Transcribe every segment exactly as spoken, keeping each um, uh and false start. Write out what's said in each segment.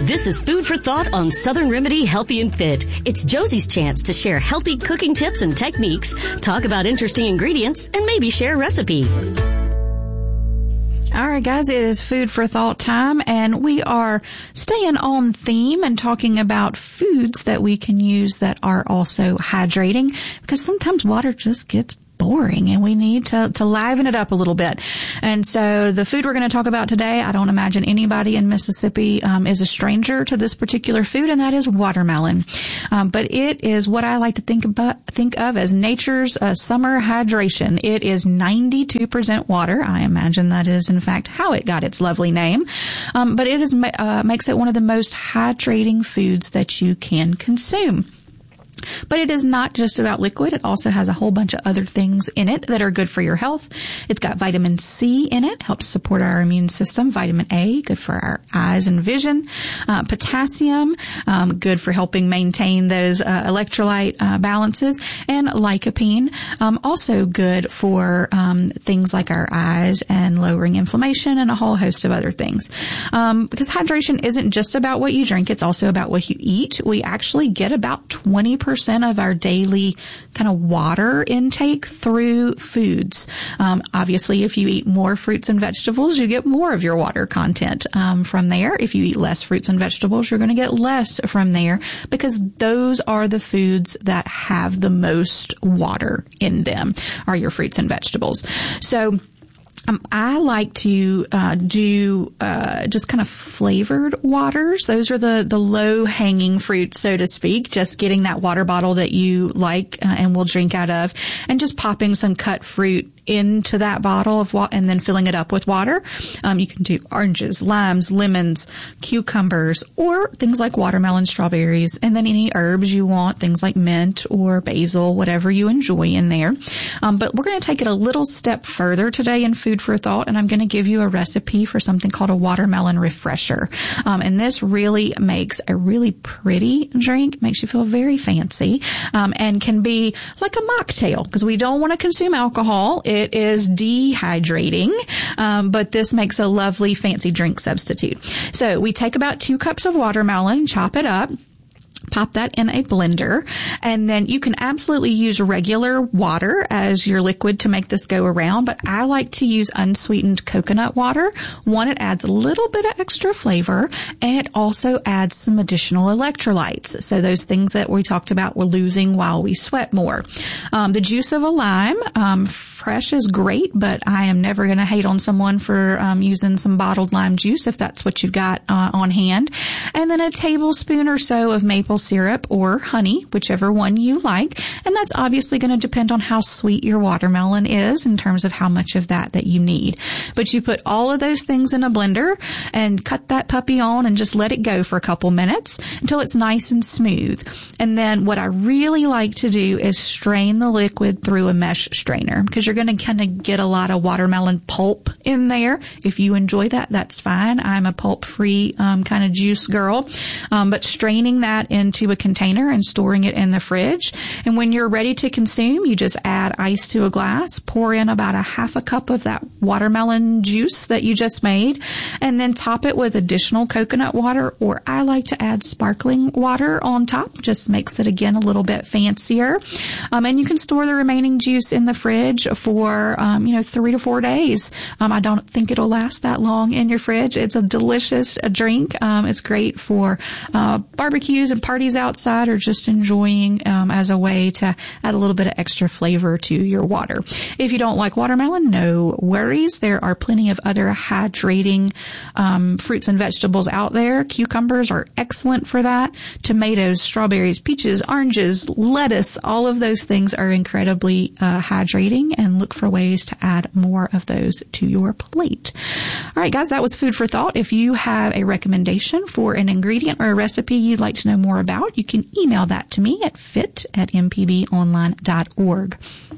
This is Food for Thought on Southern Remedy Healthy and Fit. It's Josie's chance to share healthy cooking tips and techniques, talk about interesting ingredients, and maybe share a recipe. All right, guys, it is Food for Thought time, and we are staying on theme and talking about foods that we can use that are also hydrating, because sometimes water just gets boring and we need to, to liven it up a little bit. And so the food we're going to talk about today, I don't imagine anybody in Mississippi um, is a stranger to this particular food, and that is watermelon. Um, but it is what I like to think about, think of as nature's uh, summer hydration. It is ninety-two percent water. I imagine that is, in fact, how it got its lovely name. Um, but it is uh, makes it one of the most hydrating foods that you can consume. But it is not just about liquid. It also has a whole bunch of other things in it that are good for your health. It's got vitamin C in it, helps support our immune system. Vitamin A, good for our eyes and vision. Uh, potassium, um, good for helping maintain those uh, electrolyte uh, balances. And lycopene, um, also good for um, things like our eyes and lowering inflammation and a whole host of other things. Um, because hydration isn't just about what you drink. It's also about what you eat. We actually get about twenty percent of our daily kind of water intake through foods. Um, obviously, if you eat more fruits and vegetables, you get more of your water content um, from there. If you eat less fruits and vegetables, you're going to get less from there, because those are the foods that have the most water in them, are your fruits and vegetables. So Um, I like to uh, do uh, just kind of flavored waters. Those are the, the low-hanging fruits, so to speak, just getting that water bottle that you like uh, and will drink out of, and just popping some cut fruit into that bottle of water and then filling it up with water. Um, you can do oranges, limes, lemons, cucumbers, or things like watermelon, strawberries, and then any herbs you want, things like mint or basil, whatever you enjoy in there. Um, but we're going to take it a little step further today in Food for Thought, and I'm going to give you a recipe for something called a watermelon refresher. Um, and this really makes a really pretty drink, makes you feel very fancy, um, and can be like a mocktail, because we don't want to consume alcohol. It is dehydrating, um, but this makes a lovely fancy drink substitute. So we take about two cups of watermelon, chop it up, pop that in a blender, and then you can absolutely use regular water as your liquid to make this go around, but I like to use unsweetened coconut water. One, it adds a little bit of extra flavor, and it also adds some additional electrolytes. So those things that we talked about we're losing while we sweat more. Um, the juice of a lime, um, fresh is great, but I am never going to hate on someone for um, using some bottled lime juice if that's what you've got uh, on hand. And then a tablespoon or so of maple syrup or honey, whichever one you like. And that's obviously going to depend on how sweet your watermelon is in terms of how much of that that you need. But you put all of those things in a blender and cut that puppy on and just let it go for a couple minutes until it's nice and smooth. And then what I really like to do is strain the liquid through a mesh strainer, because you're going to kind of get a lot of watermelon pulp in there. If you enjoy that, that's fine. I'm a pulp-free um, kind of juice girl. Um, but straining that into a container and storing it in the fridge. And when you're ready to consume, you just add ice to a glass, pour in about a half a cup of that watermelon juice that you just made, and then top it with additional coconut water, or I like to add sparkling water on top. Just makes it, again, a little bit fancier. Um, and you can store the remaining juice in the fridge for, um, you know, three to four days. Um, I don't think it'll last that long in your fridge. It's a delicious drink. Um, it's great for uh, barbecues and parties outside, or just enjoying um, as a way to add a little bit of extra flavor to your water. If you don't like watermelon, no worries. There are plenty of other hydrating um, fruits and vegetables out there. Cucumbers are excellent for that. Tomatoes, strawberries, peaches, oranges, lettuce, all of those things are incredibly uh, hydrating, and look for ways to add more of those to your plate. All right, guys, that was Food for Thought. If you have a recommendation for an ingredient or a recipe you'd like to know more about, you can email that to me at fit at m p b online dot org.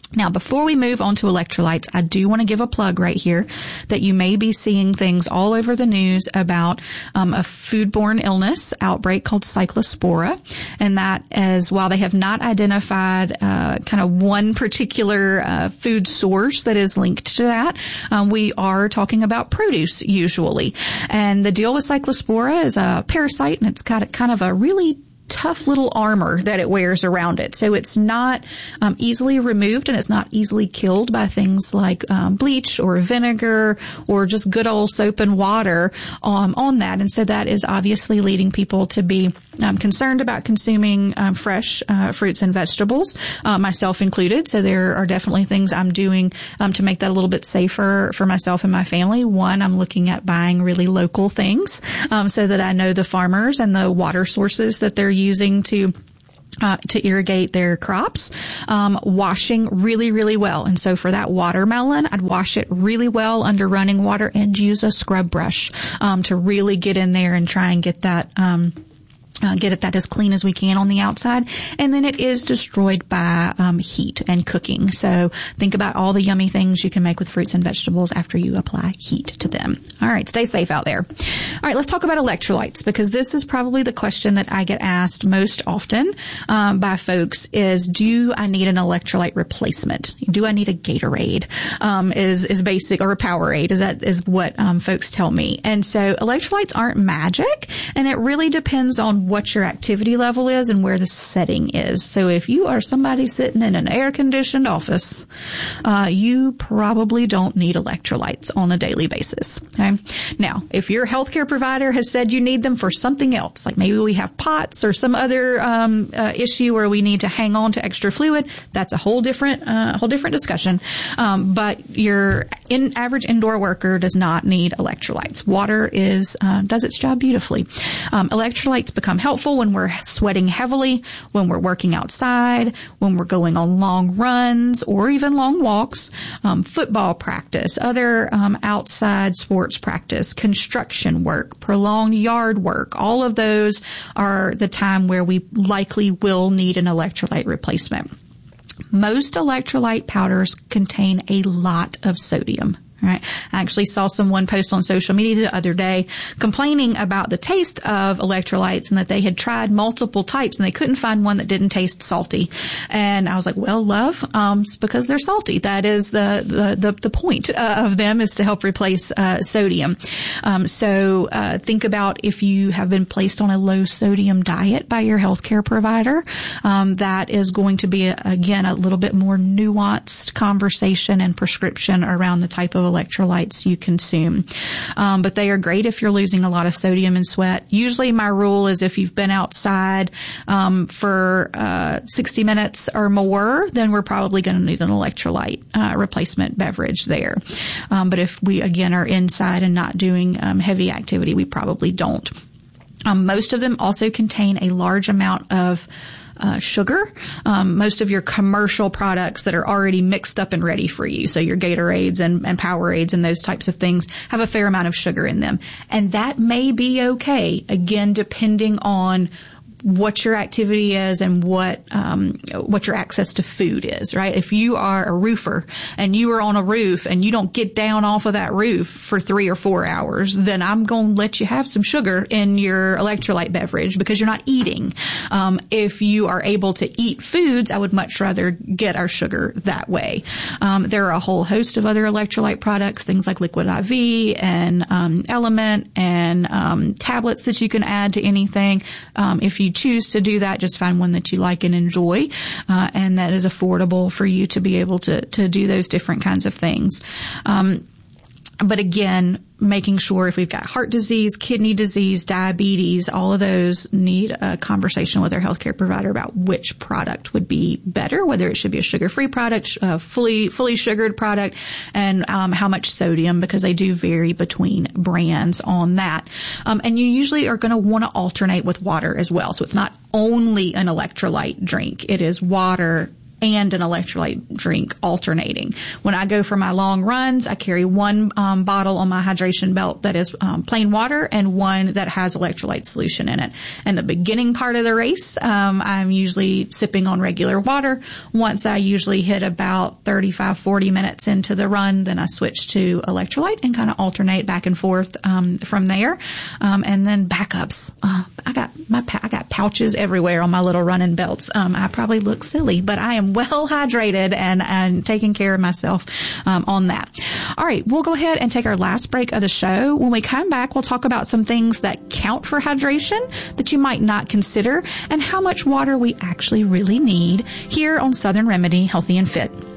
Now, before we move on to electrolytes, I do want to give a plug right here that you may be seeing things all over the news about um, a foodborne illness outbreak called Cyclospora. And that is, while they have not identified uh, kind of one particular uh, food source that is linked to that, um, we are talking about produce usually. And the deal with Cyclospora is a parasite, and it's got a, kind of a really tough little armor that it wears around it. So it's not um, easily removed, and it's not easily killed by things like um, bleach or vinegar or just good old soap and water um, on that. And so that is obviously leading people to be um, concerned about consuming um, fresh uh, fruits and vegetables, uh, myself included. So there are definitely things I'm doing um, to make that a little bit safer for myself and my family. One, I'm looking at buying really local things um, so that I know the farmers and the water sources that they're using to Uh, to irrigate their crops, um, washing really, really well. And so for that watermelon, I'd wash it really well under running water and use a scrub brush, um, to really get in there and try and get that, um, Uh, get it that as clean as we can on the outside. And then it is destroyed by um, heat and cooking. So think about all the yummy things you can make with fruits and vegetables after you apply heat to them. All right, stay safe out there. All right, let's talk about electrolytes, because this is probably the question that I get asked most often um, by folks is, do I need an electrolyte replacement? Do I need a Gatorade? Um, is is basic, or a Powerade? Is that is what um, folks tell me. And so electrolytes aren't magic, and it really depends on what your activity level is and where the setting is. So if you are somebody sitting in an air-conditioned office, uh, you probably don't need electrolytes on a daily basis. Okay? Now, if your healthcare provider has said you need them for something else, like maybe we have POTS or some other um, uh, issue where we need to hang on to extra fluid, that's a whole different, uh, whole different discussion. Um, but your in, average indoor worker does not need electrolytes. Water is uh, does its job beautifully. Um, electrolytes become helpful when we're sweating heavily, when we're working outside, when we're going on long runs or even long walks, um, football practice, other um, outside sports practice, construction work, prolonged yard work. All of those are the time where we likely will need an electrolyte replacement. Most electrolyte powders contain a lot of sodium. Right. I actually saw someone post on social media the other day complaining about the taste of electrolytes and that they had tried multiple types and they couldn't find one that didn't taste salty. And I was like, well, love, um, it's because they're salty. That is the, the, the, the point uh, of them, is to help replace, uh, sodium. Um, so, uh, think about if you have been placed on a low sodium diet by your healthcare provider. Um, that is going to be, a, again, a little bit more nuanced conversation and prescription around the type of electrolytes you consume. Um, but they are great if you're losing a lot of sodium in sweat. Usually my rule is if you've been outside um, for uh, sixty minutes or more, then we're probably going to need an electrolyte uh, replacement beverage there. Um, but if we, again, are inside and not doing um, heavy activity, we probably don't. Um, most of them also contain a large amount of Uh, sugar. Um, most of your commercial products that are already mixed up and ready for you, so your Gatorades and, and Powerades and those types of things, have a fair amount of sugar in them. And that may be okay, again, depending on what your activity is and what um what your access to food is, right? If you are a roofer and you are on a roof and you don't get down off of that roof for three or four hours, then I'm going to let you have some sugar in your electrolyte beverage because you're not eating. Um if you are able to eat foods, I would much rather get our sugar that way. Um there are a whole host of other electrolyte products, things like Liquid I V and um Element and um tablets that you can add to anything. Um if you choose to do that, just find one that you like and enjoy, uh, and that is affordable for you to be able to, to do those different kinds of things. Um, but again, making sure if we've got heart disease, kidney disease, diabetes, all of those need a conversation with our healthcare provider about which product would be better, whether it should be a sugar-free product, a fully, fully sugared product, and um, how much sodium, because they do vary between brands on that. Um, and you usually are going to want to alternate with water as well. So it's not only an electrolyte drink. It is water, and an electrolyte drink alternating. When I go for my long runs, I carry one um, bottle on my hydration belt that is um, plain water and one that has electrolyte solution in it. And the beginning part of the race, um, I'm usually sipping on regular water. Once I usually hit about thirty-five, forty minutes into the run, then I switch to electrolyte and kind of alternate back and forth um, from there. Um, and then backups. Uh, I got my I got pouches everywhere on my little running belts. Um, I probably look silly, but I am well hydrated and, and taking care of myself um, on that. All right, we'll go ahead and take our last break of the show. When we come back, we'll talk about some things that count for hydration that you might not consider and how much water we actually really need here on Southern Remedy Healthy and Fit.